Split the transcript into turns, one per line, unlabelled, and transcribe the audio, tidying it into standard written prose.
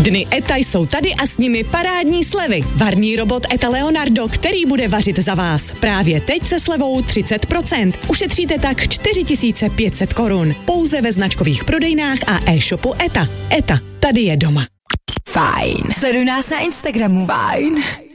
Dny ETA jsou tady a s nimi parádní slevy. Varný robot ETA Leonardo, který bude vařit za vás. Právě teď se slevou 30%. Ušetříte tak 4500 korun. Pouze ve značkových prodejnách a e-shopu ETA. ETA, tady je doma.
Fajn. Sleduj nás na Instagramu. Fajn.